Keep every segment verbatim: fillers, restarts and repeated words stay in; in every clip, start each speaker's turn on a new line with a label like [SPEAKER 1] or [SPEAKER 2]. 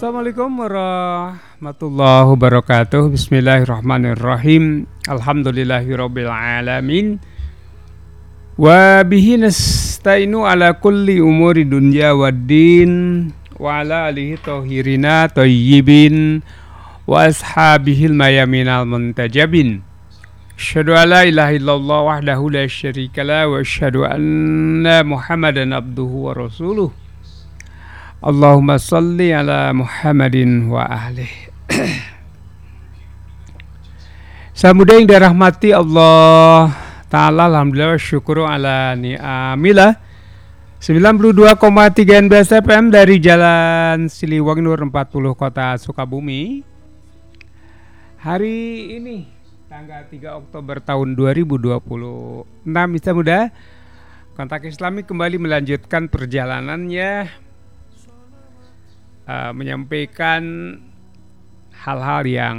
[SPEAKER 1] Assalamualaikum warahmatullahi wabarakatuh. Bismillahirrahmanirrahim. Alhamdulillahirabbil alamin. Wa bihi nasta'inu ala kulli umuri dunya waddin wa ala alihi thahirina thayyibin wa ashabihil mayaminal muntajabin. Asyhadu an la ilaha illallah wahdahu la syarikalah wa asyhadu anna Muhammadan abduhu wa rasuluh. Allahumma salli ala Muhammadin wa ahlih. Samuda yang dirahmati Allah Ta'ala, alhamdulillah syukur ala ni'amillah. Sembilan puluh dua koma tiga N B S F M dari Jalan Siliwangi Nur empat puluh Kota Sukabumi. Hari ini tanggal tiga Oktober tahun dua ribu dua puluh enam, Samuda, Kontak Islami kembali melanjutkan perjalanannya, Uh, menyampaikan hal-hal yang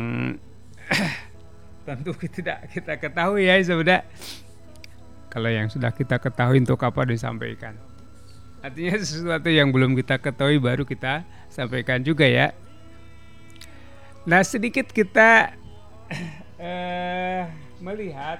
[SPEAKER 1] tentu tidak kita ketahui ya saudara. Kalau yang sudah kita ketahui untuk apa disampaikan? Artinya sesuatu yang belum kita ketahui baru kita sampaikan juga ya. Nah, sedikit kita uh, melihat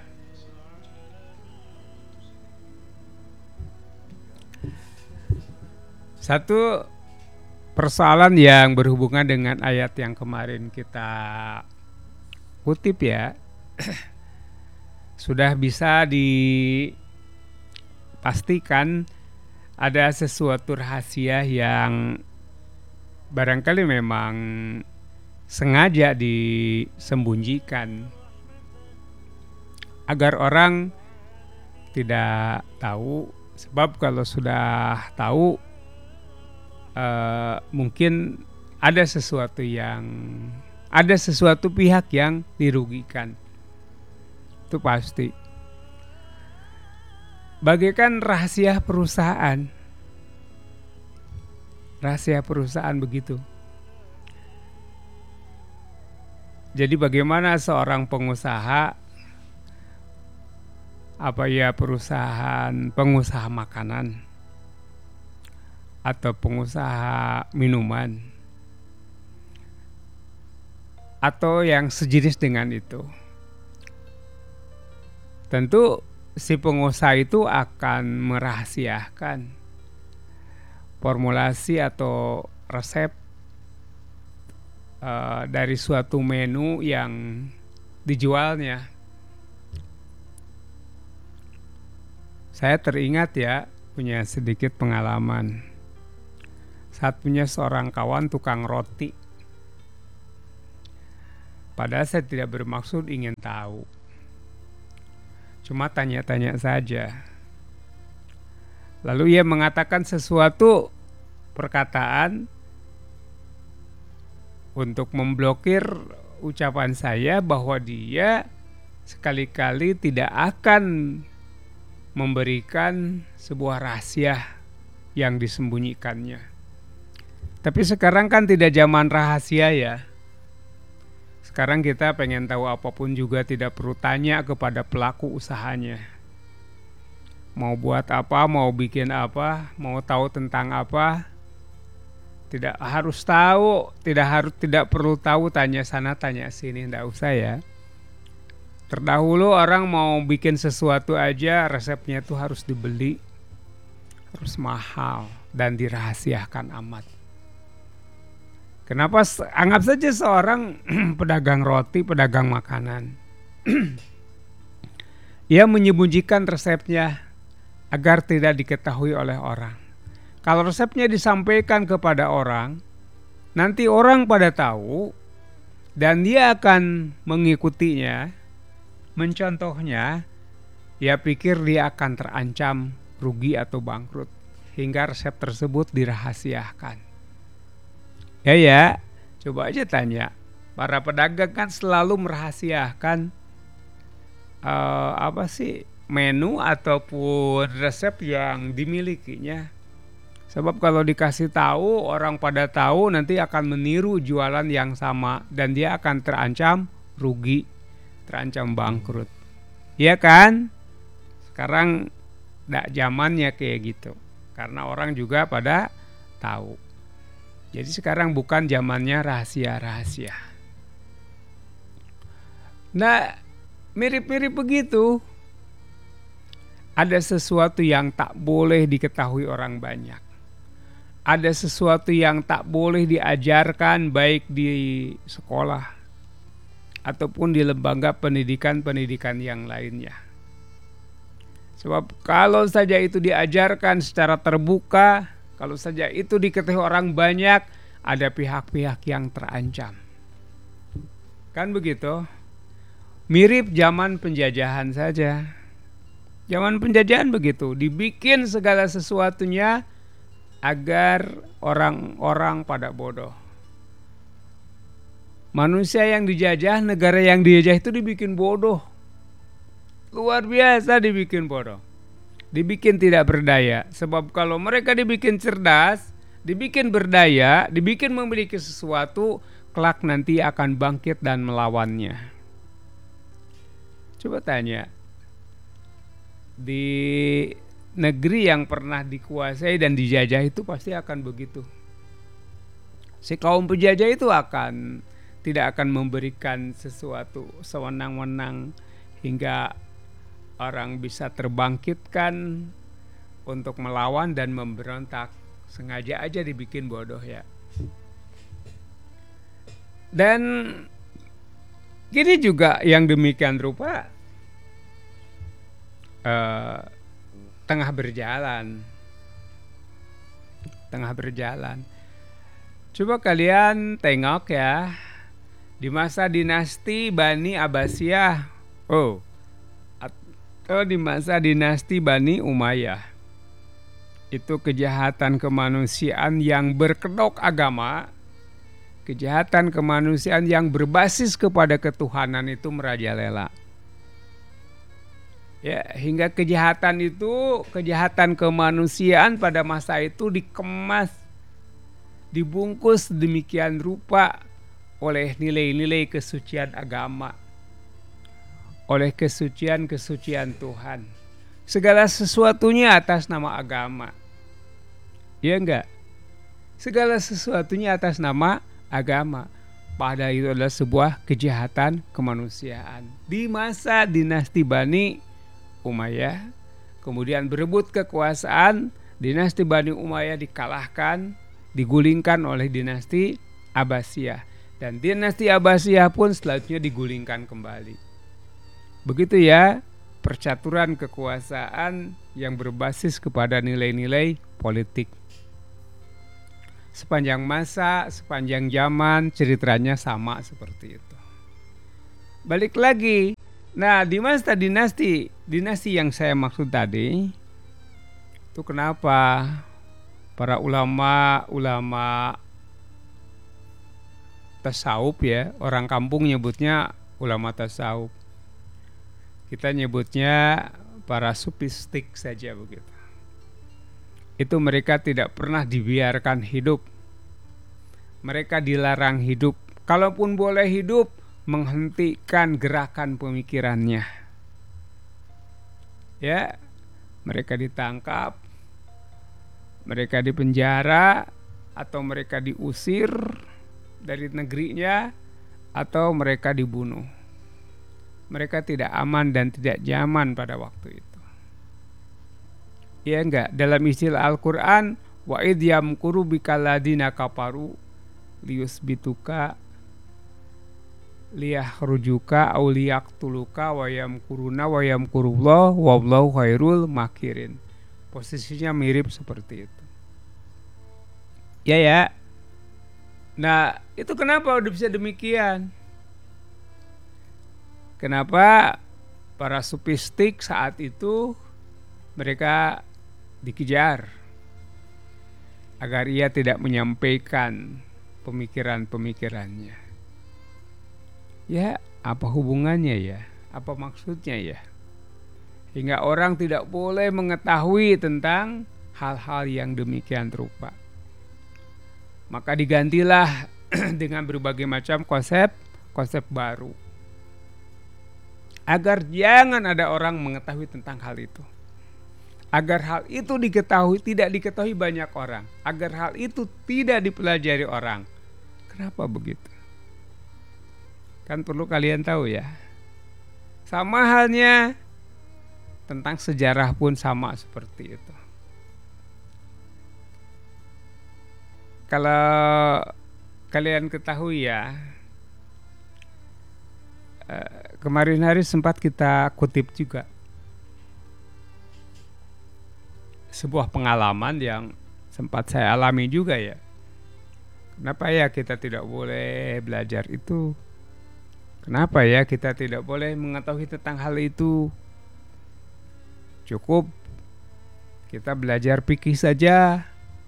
[SPEAKER 1] satu persoalan yang berhubungan dengan ayat yang kemarin kita kutip ya. Sudah bisa dipastikan ada sesuatu rahasia yang barangkali memang sengaja disembunyikan agar orang tidak tahu. Sebab kalau sudah tahu, Uh, mungkin ada sesuatu yang ada sesuatu pihak yang dirugikan, itu pasti. Bagaikan rahasia perusahaan, rahasia perusahaan begitu. Jadi bagaimana seorang pengusaha, apa ya perusahaan pengusaha makanan atau pengusaha minuman atau yang sejenis dengan itu, tentu si pengusaha itu akan merahasiakan formulasi atau resep uh, dari suatu menu yang dijualnya. Saya teringat ya, punya sedikit pengalaman. Saat punya seorang kawan tukang roti. Padahal saya tidak bermaksud ingin tahu, cuma tanya-tanya saja. Lalu ia mengatakan sesuatu perkataan untuk memblokir ucapan saya bahwa dia sekali-kali tidak akan memberikan sebuah rahasia yang disembunyikannya. Tapi sekarang kan tidak zaman rahasia ya. Sekarang kita pengen tahu apapun juga tidak perlu tanya kepada pelaku usahanya. Mau buat apa, mau bikin apa, mau tahu tentang apa, tidak harus tahu, tidak harus tidak perlu tahu, tanya sana tanya sini, tidak usah ya. Terdahulu orang mau bikin sesuatu aja resepnya tuh harus dibeli, harus mahal dan dirahasiakan amat. Kenapa? Anggap saja seorang pedagang roti, pedagang makanan. Ia menyembunyikan resepnya agar tidak diketahui oleh orang. Kalau resepnya disampaikan kepada orang, nanti orang pada tahu dan dia akan mengikutinya, mencontohnya. Ia pikir dia akan terancam rugi atau bangkrut hingga resep tersebut dirahasiakan. Ya ya, coba aja tanya. Para pedagang kan selalu merahasiakan uh, apa sih menu ataupun resep yang dimilikinya. Sebab kalau dikasih tahu, orang pada tahu nanti akan meniru jualan yang sama dan dia akan terancam rugi, terancam bangkrut. Iya kan? Sekarang enggak zamannya kayak gitu. Karena orang juga pada tahu. Jadi sekarang bukan zamannya rahasia-rahasia. Nah, mirip-mirip begitu. Ada sesuatu yang tak boleh diketahui orang banyak. Ada sesuatu yang tak boleh diajarkan baik di sekolah ataupun di lembaga pendidikan-pendidikan yang lainnya. Sebab kalau saja itu diajarkan secara terbuka, kalau saja itu diketahui orang banyak, ada pihak-pihak yang terancam. Kan begitu? Mirip zaman penjajahan saja. Zaman penjajahan begitu, dibikin segala sesuatunya agar orang-orang pada bodoh. Manusia yang dijajah, negara yang dijajah itu dibikin bodoh. Luar biasa dibikin bodoh. Dibikin tidak berdaya. Sebab kalau mereka dibikin cerdas, dibikin berdaya, dibikin memiliki sesuatu, kelak nanti akan bangkit dan melawannya. Coba tanya. Di negeri yang pernah dikuasai dan dijajah itu pasti akan begitu. Si kaum penjajah itu akan tidak akan memberikan sesuatu sewenang-wenang hingga orang bisa terbangkitkan untuk melawan dan memberontak. Sengaja aja dibikin bodoh ya. Dan gini juga yang demikian rupa Uh, tengah berjalan tengah berjalan. Coba kalian tengok ya, di masa dinasti Bani Abbasiyah, oh, atau di masa dinasti Bani Umayyah, itu kejahatan kemanusiaan yang berkedok agama, kejahatan kemanusiaan yang berbasis kepada ketuhanan itu merajalela. Ya, hingga kejahatan itu, kejahatan kemanusiaan pada masa itu dikemas, dibungkus demikian rupa oleh nilai-nilai kesucian agama, oleh kesucian-kesucian Tuhan. Segala sesuatunya atas nama agama. Ya enggak? Segala sesuatunya atas nama agama. Padahal itu adalah sebuah kejahatan kemanusiaan. Di masa dinasti Bani Umayyah, kemudian berebut kekuasaan, dinasti Bani Umayyah dikalahkan, digulingkan oleh dinasti Abbasiyah, dan dinasti Abbasiyah pun selanjutnya digulingkan kembali. Begitu ya percaturan kekuasaan yang berbasis kepada nilai-nilai politik. Sepanjang masa, sepanjang zaman ceritanya sama seperti itu. Balik lagi. Nah, di masa dinasti, dinasti yang saya maksud tadi, itu kenapa para ulama-ulama tasawuf ya, orang kampung nyebutnya ulama tasawuf. Kita nyebutnya para sufistik saja begitu. Itu mereka tidak pernah dibiarkan hidup. Mereka dilarang hidup. Kalaupun boleh hidup, menghentikan gerakan pemikirannya. Ya, mereka ditangkap, mereka dipenjara, atau mereka diusir dari negerinya, atau mereka dibunuh. Mereka tidak aman dan tidak nyaman pada waktu itu. Ya enggak, dalam istilah Al-Quran, wa idh yamkuru bikal ladina kafaru liyusbituka liyakhrujuka aw liyaqtuluka wa yamkuruna wa yamkurullah wallahu khairul makirin. Posisinya mirip seperti itu. Ya ya. Nah, itu kenapa udah bisa demikian? Kenapa para sufistik saat itu mereka dikejar agar ia tidak menyampaikan pemikiran-pemikirannya. Ya, apa hubungannya ya? Apa maksudnya ya? Hingga orang tidak boleh mengetahui tentang hal-hal yang demikian rupa. Maka digantilah dengan berbagai macam konsep-konsep baru. Agar jangan ada orang mengetahui tentang hal itu. agar hal itu diketahui, tidak diketahui banyak orang, agar hal itu tidak dipelajari orang. Kenapa begitu? Kan perlu kalian tahu ya. Sama halnya tentang sejarah pun sama seperti itu. Kalau kalian ketahui ya, kemarin hari sempat kita kutip juga sebuah pengalaman yang sempat saya alami juga ya. Kenapa ya kita tidak boleh belajar itu? Kenapa ya kita tidak boleh mengetahui tentang hal itu? Cukup kita belajar fikih saja.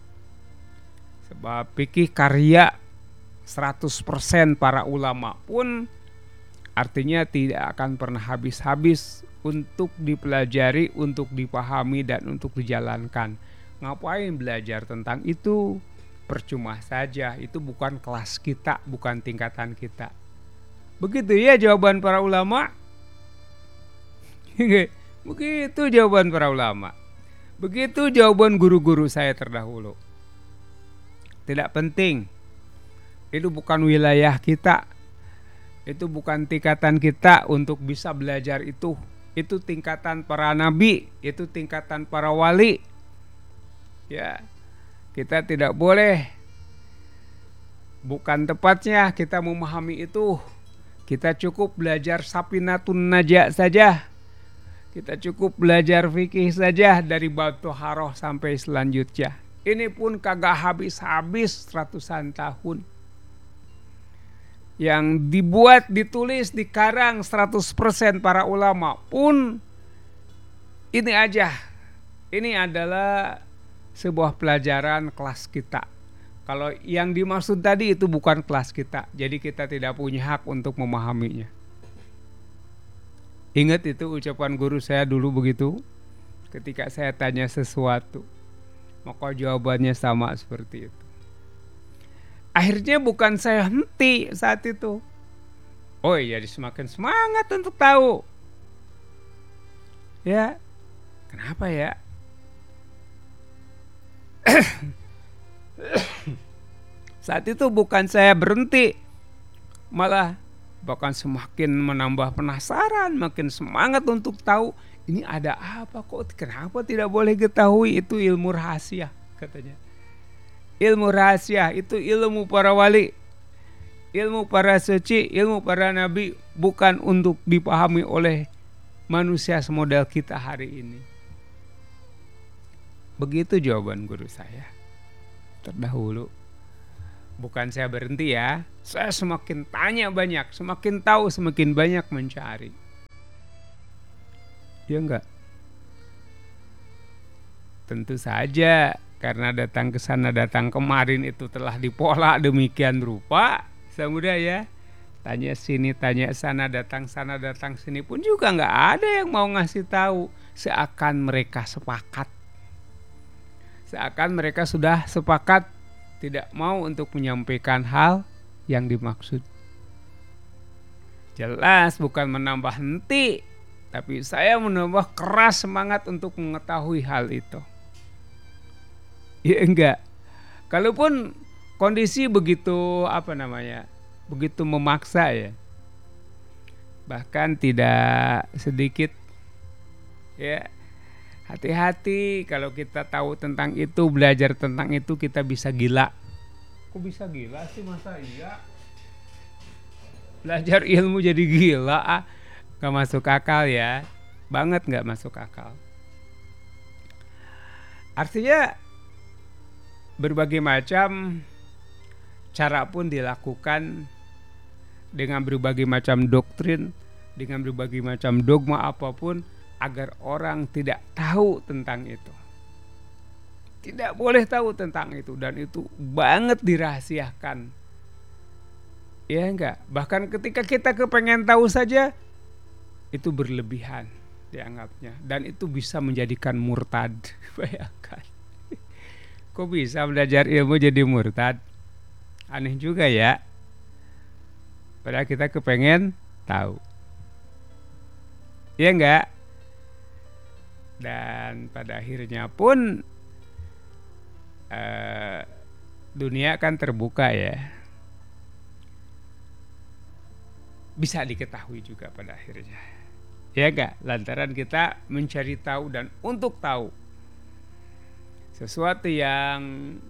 [SPEAKER 1] Sebab fikih karya seratus persen para ulama pun artinya tidak akan pernah habis-habis untuk dipelajari, untuk dipahami, dan untuk dijalankan. Ngapain belajar tentang itu? Percuma saja, itu bukan kelas kita, bukan tingkatan kita. Begitu ya jawaban para ulama. Begitu jawaban para ulama. Begitu jawaban guru-guru saya terdahulu. Tidak penting. Itu bukan wilayah kita. Itu bukan tingkatan kita untuk bisa belajar itu. Itu tingkatan para nabi, itu tingkatan para wali. Ya, kita tidak boleh, bukan tepatnya kita memahami itu. Kita cukup belajar Safinatun Najah saja. Kita cukup belajar fikih saja dari bab Thaharah sampai selanjutnya. Ini pun kagak habis-habis ratusan tahun. Yang dibuat, ditulis, dikarang seratus persen para ulama pun ini aja. Ini adalah sebuah pelajaran kelas kita. Kalau yang dimaksud tadi itu bukan kelas kita, jadi kita tidak punya hak untuk memahaminya. Ingat itu ucapan guru saya dulu begitu, ketika saya tanya sesuatu, maka jawabannya sama seperti itu. Akhirnya bukan saya henti saat itu. Oh iya, semakin semangat untuk tahu. Ya, kenapa ya? Saat itu bukan saya berhenti, malah bahkan semakin menambah penasaran, makin semangat untuk tahu ini ada apa kok, kenapa tidak boleh ketahui, itu ilmu rahasia katanya. Ilmu rahasia itu ilmu para wali, ilmu para suci, ilmu para nabi, bukan untuk dipahami oleh manusia semodel kita hari ini. Begitu jawaban guru saya terdahulu. Bukan saya berhenti ya, saya semakin tanya banyak, semakin tahu semakin banyak mencari. Ya enggak? Tentu saja karena datang ke sana datang kemarin itu telah dipola demikian rupa, semudah ya. Tanya sini, tanya sana, datang sana, datang sini pun juga enggak ada yang mau ngasih tahu, seakan mereka sepakat. Seakan mereka sudah sepakat tidak mau untuk menyampaikan hal yang dimaksud. Jelas bukan menambah henti, tapi saya menambah keras semangat untuk mengetahui hal itu. Ya enggak. Kalaupun kondisi begitu apa namanya, begitu memaksa ya, bahkan tidak sedikit ya. Hati-hati kalau kita tahu tentang itu, belajar tentang itu, kita bisa gila. Kok bisa gila sih, masa iya? Belajar ilmu jadi gila, ah, gak masuk akal ya. Banget gak masuk akal. Artinya berbagai macam cara pun dilakukan dengan berbagai macam doktrin, dengan berbagai macam dogma apapun, agar orang tidak tahu tentang itu. Tidak boleh tahu tentang itu, dan itu banget dirahasiakan. Ya enggak? Bahkan ketika kita kepengen tahu saja, itu berlebihan dianggapnya, dan itu bisa menjadikan murtad. Bayangkan. Kok bisa belajar ilmu jadi murtad? Aneh juga ya. Padahal kita kepengen tahu. Ya enggak? Dan pada akhirnya pun eh, dunia kan terbuka ya, bisa diketahui juga pada akhirnya, ya enggak? Lantaran kita mencari tahu dan untuk tahu sesuatu yang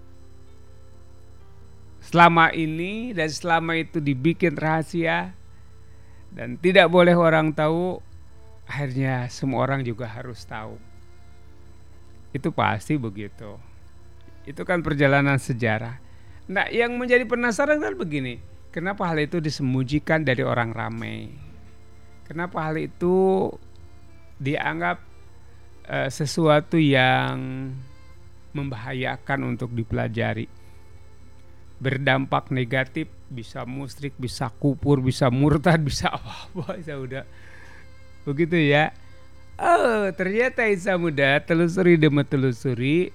[SPEAKER 1] selama ini dan selama itu dibikin rahasia dan tidak boleh orang tahu, akhirnya semua orang juga harus tahu. Itu pasti begitu. Itu kan perjalanan sejarah. Nah, yang menjadi penasaran kan begini, kenapa hal itu disembunyikan dari orang ramai? Kenapa hal itu dianggap uh, sesuatu yang membahayakan untuk dipelajari, berdampak negatif, bisa musyrik, bisa kufur, bisa murtad, bisa apa-apa, saya udah begitu ya. Oh, ternyata Isa muda telusuri demi telusuri,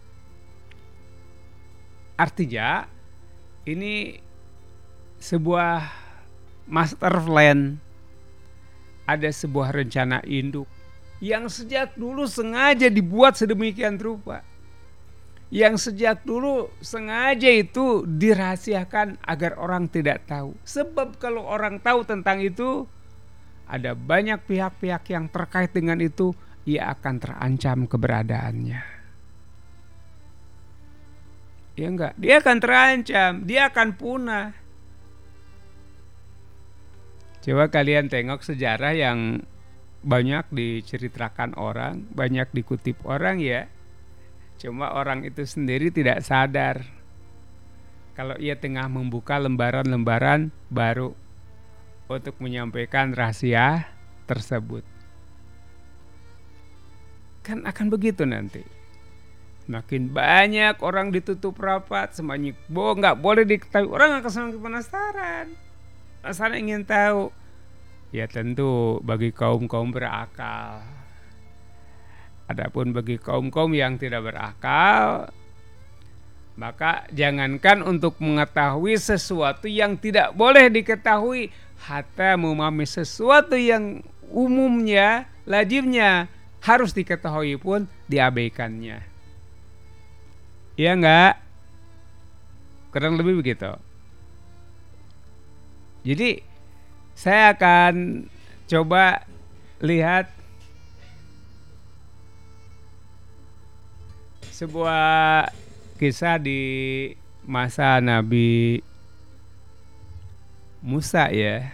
[SPEAKER 1] artinya ini sebuah master plan, ada sebuah rencana induk yang sejak dulu sengaja dibuat sedemikian rupa, yang sejak dulu sengaja itu dirahasiakan agar orang tidak tahu. Sebab kalau orang tahu tentang itu, ada banyak pihak-pihak yang terkait dengan itu, ia akan terancam keberadaannya. Ya enggak? Dia akan terancam, dia akan punah. Coba kalian tengok sejarah yang banyak diceritakan orang, banyak dikutip orang ya. Cuma orang itu sendiri tidak sadar kalau ia tengah membuka lembaran-lembaran baru untuk menyampaikan rahasia tersebut. Kan akan begitu nanti. Makin banyak orang ditutup rapat, semakin bo nggak boleh diketahui, orang akan semakin penasaran. Penasaran ingin tahu. Ya tentu bagi kaum-kaum berakal. Adapun bagi kaum-kaum yang tidak berakal, maka jangankan untuk mengetahui sesuatu yang tidak boleh diketahui, hatta memahami sesuatu yang umumnya, lazimnya harus diketahui pun diabaikannya. Ya enggak? Kurang lebih begitu. Jadi saya akan coba lihat sebuah kisah di masa Nabi Musa ya.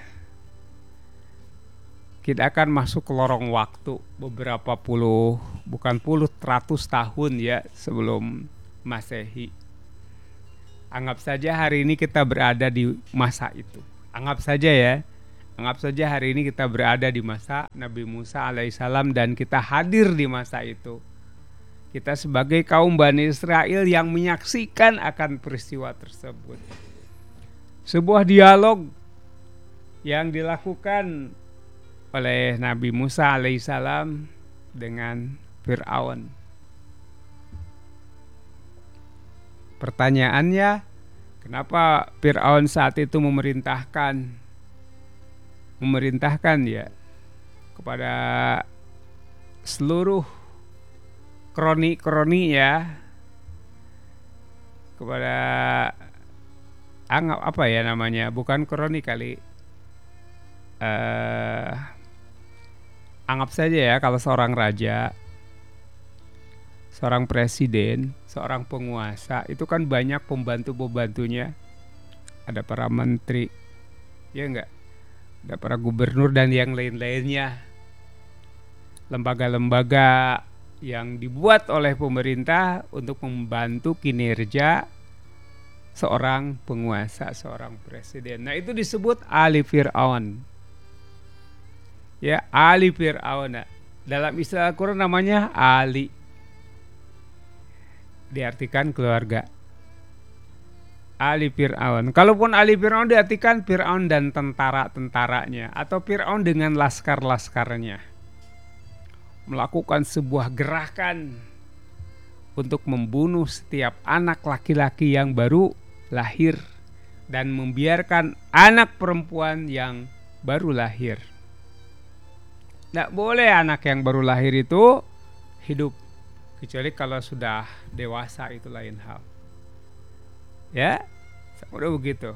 [SPEAKER 1] Kita akan masuk ke lorong waktu beberapa puluh, bukan puluh, ratus tahun ya sebelum Masehi. Anggap saja hari ini kita berada di masa itu. Anggap saja ya. Anggap saja hari ini kita berada di masa Nabi Musa alaihissalam dan kita hadir di masa itu. Kita sebagai kaum Bani Israel yang menyaksikan akan peristiwa tersebut. Sebuah dialog yang dilakukan oleh Nabi Musa alaihissalam dengan Fir'aun. Pertanyaannya, kenapa Fir'aun saat itu memerintahkan memerintahkan ya kepada seluruh kroni-kroni ya, kepada anggap apa ya namanya, bukan kroni kali, uh, anggap saja ya kalau seorang raja, seorang presiden, seorang penguasa itu kan banyak pembantu-pembantunya, ada para menteri, ya enggak, ada para gubernur dan yang lain-lainnya, lembaga-lembaga yang dibuat oleh pemerintah untuk membantu kinerja seorang penguasa, seorang presiden. Nah itu disebut Ali Fir'aun. Ya, Ali Fir'aun. Dalam istilah Al-Quran namanya Ali. Diartikan keluarga. Ali Fir'aun. Kalaupun Ali Fir'aun diartikan Fir'aun dan tentara-tentaranya, atau Fir'aun dengan laskar-laskarnya, melakukan sebuah gerakan untuk membunuh setiap anak laki-laki yang baru lahir dan membiarkan anak perempuan yang baru lahir. Tidak boleh anak yang baru lahir itu hidup, kecuali kalau sudah dewasa itu lain hal. Ya, udah begitu.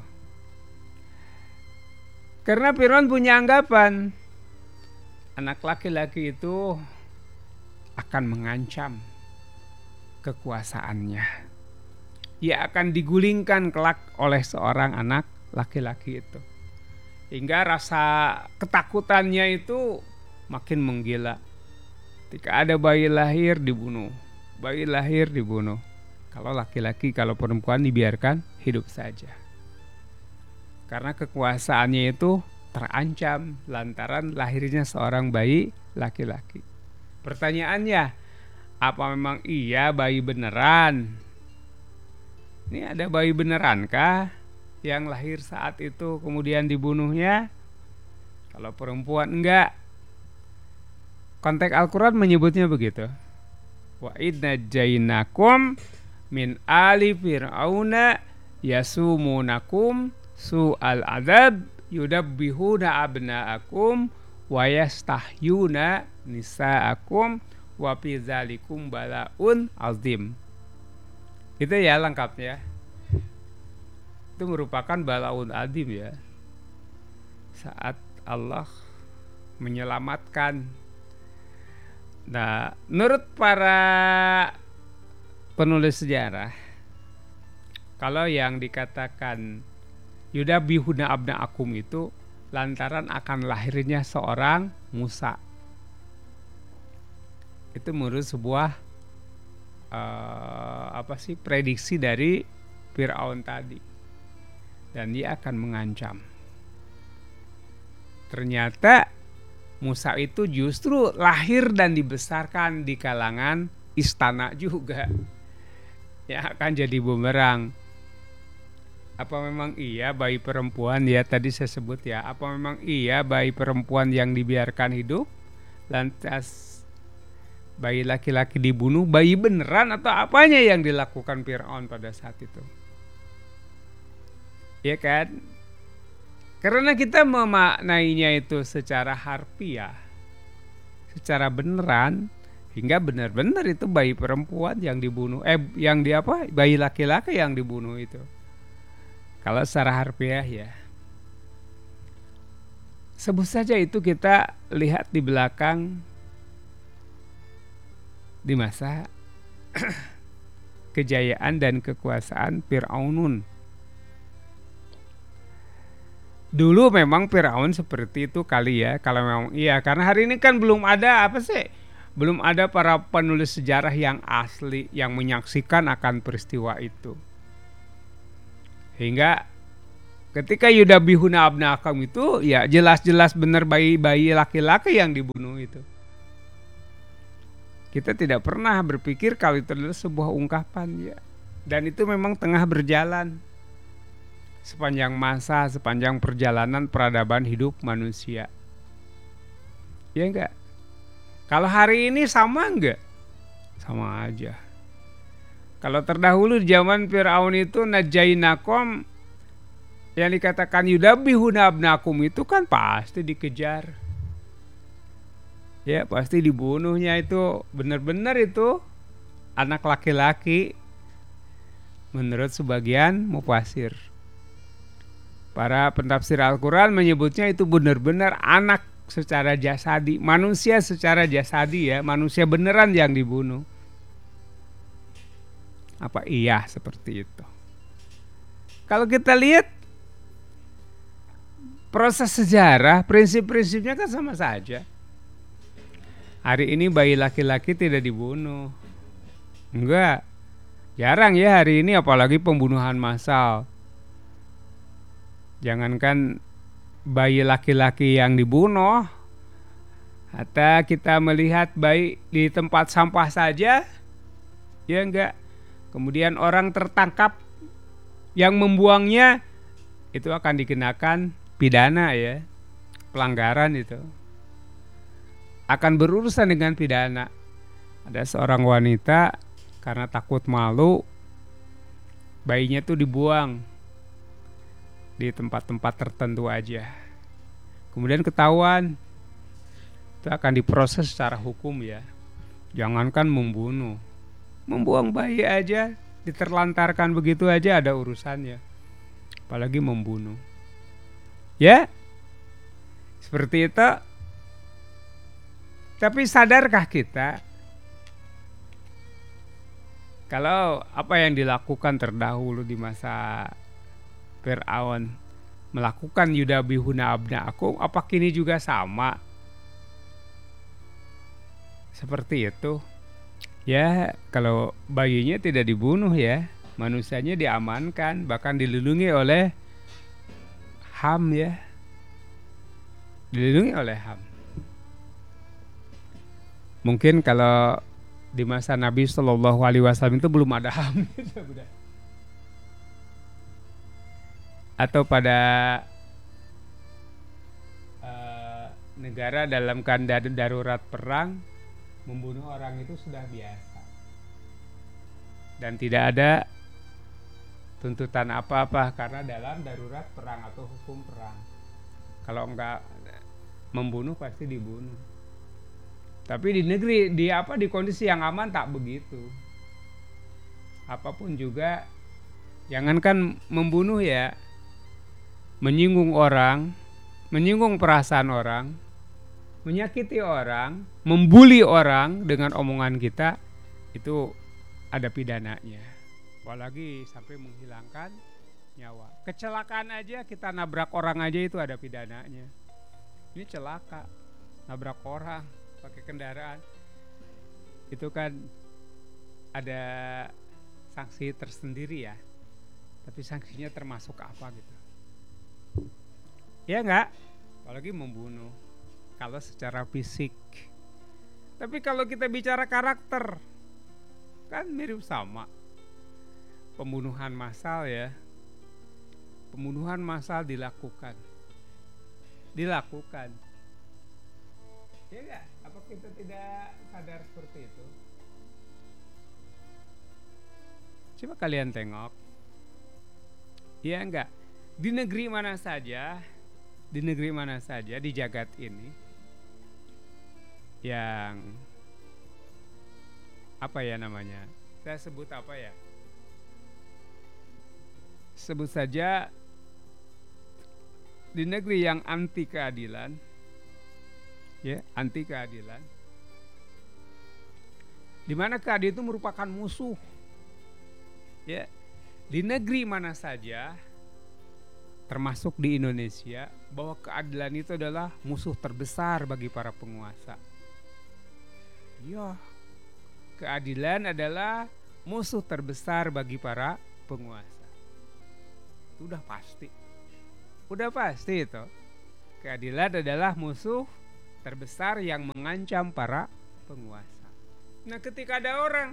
[SPEAKER 1] Karena Firaun punya anggapan anak laki-laki itu akan mengancam kekuasaannya. Ia akan digulingkan kelak oleh seorang anak laki-laki itu. Hingga rasa ketakutannya itu makin menggila. Ketika ada bayi lahir dibunuh, bayi lahir dibunuh. Kalau laki-laki, kalau perempuan dibiarkan hidup saja. Karena kekuasaannya itu terancam lantaran lahirnya seorang bayi laki-laki. Pertanyaannya, apa memang iya bayi beneran? Ini ada bayi beneran kah yang lahir saat itu kemudian dibunuhnya? Kalau perempuan enggak. Konteks Al-Quran menyebutnya begitu. Wa idna jainakum min ali fir'auna yasumunakum su'al adab yudabbihuna abna'akum wa yastahyuna nisa'akum wa fi dzalikum balaun azim. Itu ya lengkapnya. Itu merupakan balaun azim ya. Saat Allah menyelamatkan. Nah, menurut para penulis sejarah, kalau yang dikatakan yudabbihuna abna'akum itu lantaran akan lahirnya seorang Musa. Itu menurut sebuah uh, apa sih prediksi dari Firaun tadi, dan dia akan mengancam. Ternyata Musa itu justru lahir dan dibesarkan di kalangan istana juga, ya akan jadi bumerang. Apa memang iya bayi perempuan ya tadi saya sebut ya, apa memang iya bayi perempuan yang dibiarkan hidup lantas bayi laki-laki dibunuh, bayi beneran atau apanya yang dilakukan Firaun pada saat itu? Ya kan? Karena kita memaknainya itu secara harfiah, secara beneran, hingga benar-benar itu bayi perempuan yang dibunuh, eh yang di apa? Bayi laki-laki yang dibunuh itu. Kalau secara harfiah ya. Sebut saja itu kita lihat di belakang di masa kejayaan dan kekuasaan Firaunun. Dulu memang Firaun seperti itu kali ya, kalau memang iya, karena hari ini kan belum ada apa sih? Belum ada para penulis sejarah yang asli yang menyaksikan akan peristiwa itu. Hingga ketika yudabbihuna abna'akum itu ya jelas-jelas benar bayi-bayi laki-laki yang dibunuh itu. Kita tidak pernah berpikir kalau itu adalah sebuah ungkapan ya. Dan itu memang tengah berjalan sepanjang masa, sepanjang perjalanan peradaban hidup manusia. Ya enggak? Kalau hari ini sama enggak? Sama aja. Kalau terdahulu di zaman Firaun itu najainakum, yang dikatakan yudabbihuna abna'akum itu kan pasti dikejar. Ya pasti dibunuhnya itu benar-benar itu anak laki-laki menurut sebagian mufasir. Para pentafsir Al-Quran menyebutnya itu benar-benar anak secara jasadi, manusia secara jasadi ya, manusia beneran yang dibunuh. Apa iya seperti itu? Kalau kita lihat proses sejarah, prinsip-prinsipnya kan sama saja. Hari ini bayi laki-laki tidak dibunuh. Enggak. Jarang ya hari ini, apalagi pembunuhan massal. Jangankan bayi laki-laki yang dibunuh, hatta kita melihat bayi di tempat sampah saja, ya enggak. Kemudian orang tertangkap yang membuangnya, itu akan dikenakan pidana ya, pelanggaran itu. Akan berurusan dengan pidana. Ada seorang wanita karena takut malu, bayinya tuh dibuang di tempat-tempat tertentu aja. Kemudian ketahuan, itu akan diproses secara hukum ya. Jangankan membunuh, membuang bayi aja, diterlantarkan begitu aja ada urusannya. Apalagi membunuh. Ya, seperti itu. Tapi sadarkah kita kalau apa yang dilakukan terdahulu di masa Fir'aun, melakukan Yuda bihuna abna'akum, apa kini juga sama? Seperti itu. Ya, kalau bayinya tidak dibunuh ya, manusianya diamankan, bahkan dilindungi oleh H A M ya. Dilindungi oleh H A M. Mungkin kalau di masa Nabi Shallallahu Alaihi Wasallam itu belum ada H A M gitu, atau pada uh, negara dalam keadaan darurat perang, membunuh orang itu sudah biasa dan tidak ada tuntutan apa-apa karena dalam darurat perang atau hukum perang. Kalau enggak membunuh pasti dibunuh. Tapi di negeri di apa di kondisi yang aman tak begitu. Apapun juga, jangankan membunuh ya, menyinggung orang, menyinggung perasaan orang, menyakiti orang, membuli orang dengan omongan kita, itu ada pidananya. Apalagi sampai menghilangkan nyawa. Kecelakaan aja, kita nabrak orang aja itu ada pidananya. Ini celaka, nabrak orang pakai kendaraan, itu kan ada sanksi tersendiri ya. Tapi sanksinya termasuk apa gitu? Ya enggak? Apalagi membunuh. Kalau secara fisik. Tapi kalau kita bicara karakter, kan mirip sama. Pembunuhan massal ya. Pembunuhan massal dilakukan. Dilakukan. Ya enggak? Apa kita tidak sadar seperti itu? Coba kalian tengok. Ya enggak? Di negeri mana saja, di negeri mana saja di jagat ini yang apa ya namanya? Saya sebut apa ya? Sebut saja di negeri yang anti keadilan, ya, anti keadilan, di mana keadilan itu merupakan musuh, ya, di negeri mana saja, termasuk di Indonesia, bahwa keadilan itu adalah musuh terbesar bagi para penguasa. Ya, keadilan adalah musuh terbesar bagi para penguasa. Itu udah pasti, udah pasti itu. Keadilan adalah musuh terbesar yang mengancam para penguasa. Nah, ketika ada orang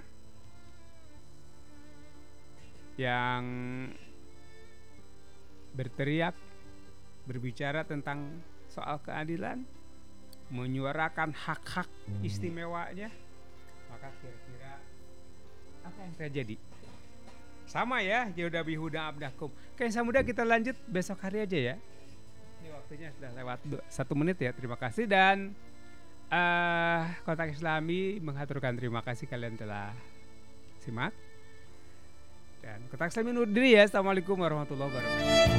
[SPEAKER 1] yang berteriak, berbicara tentang soal keadilan, menyuarakan hak-hak istimewanya, maka kira-kira apa yang terjadi? Sama ya, Yuda bihuna abna'akum. Oke, Samuda, kita lanjut besok hari aja ya. Ini waktunya sudah lewat satu menit ya. Terima kasih, dan uh, Kotak Islami menghaturkan terima kasih kalian telah simak. Dan Kotak Islami undur diri ya. Assalamualaikum warahmatullahi wabarakatuh.